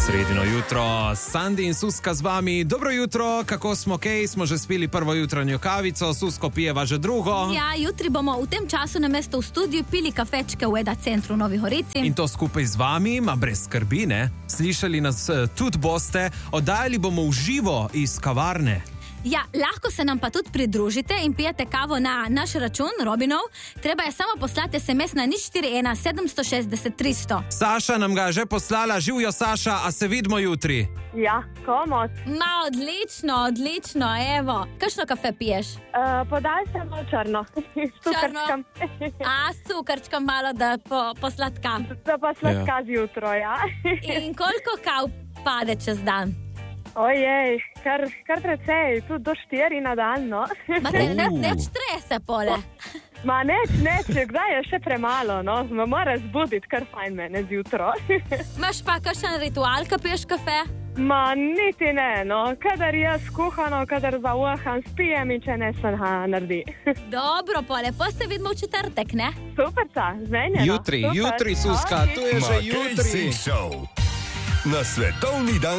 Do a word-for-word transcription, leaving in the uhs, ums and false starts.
Sredino jutro, Sandi in Suska z vami. Dobro jutro, kako smo, kaj? Smo že spili prvo jutranjo kavico, Susko pijeva že drugo. Ja, jutri bomo v tem času na mesto v studiu pili kafečke v Eda centru v Novi Gorici. In to skupaj z vami, ma brez skrbi, ne? Slišali nas tudi boste, oddajali bomo v živo iz kavarne. Ja, lahko se nam pa tudi pridružite in pijete kavo na naš račun, Robinov. Treba je samo poslati es em es na nič štiri ena sedem šestdeset tristo. Saša nam ga že poslala, živjo Saša, a se vidimo jutri. Ja, komot. Ma, odlično, odlično, evo. Kakšno kafe piješ? Uh, podaj se malo črno. S cukrčkom. A, s cukrčkom malo, da po, posladka. Da pa sladka zjutro, ja. In koliko kav pade čez dan? Ojej, kar, kar precej, tudi do štiri na dan, no. Ma te ne, neč trese pole. Ma neč, neč, kdaj je še premalo, no. Ma mora zbuditi kar fajn mene zjutro. Imaš pa kakšen ritual, ko piješ kafe? Ma niti ne, no. Kadar jaz kuhano, kadar zauham, spijem in če ne se naredi. Dobro, pole, pa se vidimo v četrtek, ne? Superca, zmenjeno. Jutri, Super. jutri, Suska, tu je že jutri. Na svetovni dan